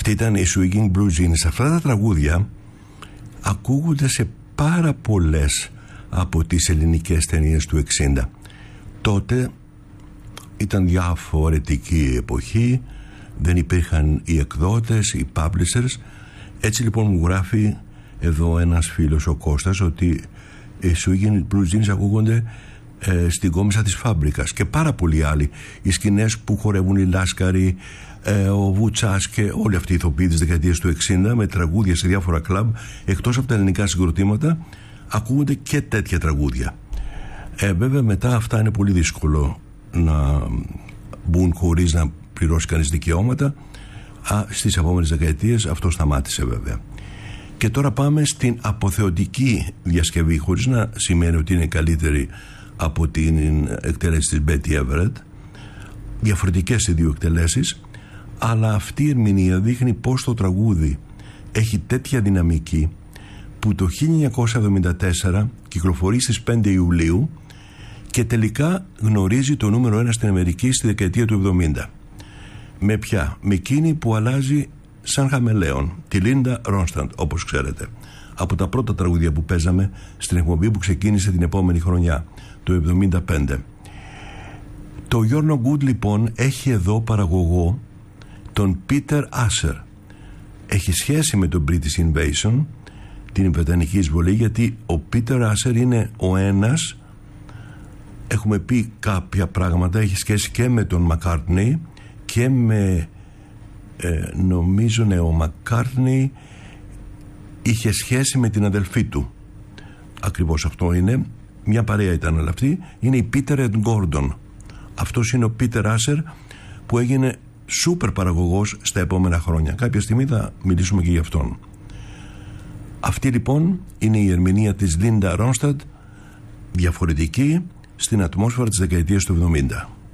Αυτή ήταν η Swinging Blue Jeans. Αυτά τα τραγούδια ακούγονται σε πάρα πολλές από τις ελληνικές ταινίες του 60. Τότε ήταν διαφορετική εποχή, δεν υπήρχαν οι εκδότες, οι publishers. Έτσι λοιπόν μου γράφει εδώ ένας φίλος, ο Κώστας, ότι οι Swinging Blue Jeans ακούγονται στην κόμισα της Φάμπρικας και πάρα πολλοί άλλοι. Οι σκηνές που χορεύουν οι Λάσκαροι, ο Βουτσάς και όλοι αυτοί οι ηθοποιοί της δεκαετίας του 60 με τραγούδια σε διάφορα κλαμπ, εκτός από τα ελληνικά συγκροτήματα ακούγονται και τέτοια τραγούδια. Βέβαια μετά αυτά είναι πολύ δύσκολο να μπουν χωρίς να πληρώσει κανείς δικαιώματα. Στις επόμενες δεκαετίες αυτό σταμάτησε βέβαια. Και τώρα πάμε στην αποθεωτική διασκευή, χωρίς να σημαίνει ότι είναι καλύτερη από την εκτέλεση της Betty Everett. Διαφορετικές οι δύο εκτελέσεις, αλλά αυτή η ερμηνεία δείχνει πως το τραγούδι έχει τέτοια δυναμική που το 1974 κυκλοφορεί στις 5 Ιουλίου και τελικά γνωρίζει το νούμερο 1 στην Αμερική στη δεκαετία του 70. Με ποια? Με εκείνη που αλλάζει σαν χαμελέον, τη Λίντα Ρόνσταντ, όπως ξέρετε, από τα πρώτα τραγούδια που παίζαμε στην εκπομπή που ξεκίνησε την επόμενη χρονιά, το 75. Το You're No Good λοιπόν έχει εδώ παραγωγό τον Peter Asher. Έχει σχέση με τον British Invasion, την Βρετανική εισβολή, γιατί ο Peter Asher είναι ο ένας, έχουμε πει κάποια πράγματα, έχει σχέση και με τον McCartney και με νομίζω ο McCartney είχε σχέση με την αδελφή του. Ακριβώς αυτό είναι, μια παρέα ήταν όλα αυτή. Είναι η Peter and Gordon. Αυτός είναι ο Peter Asher που έγινε σούπερ παραγωγός στα επόμενα χρόνια. Κάποια στιγμή θα μιλήσουμε και γι' αυτόν. Αυτή λοιπόν είναι η ερμηνεία της Linda Ronstadt, διαφορετική στην ατμόσφαιρα της δεκαετίας του 70.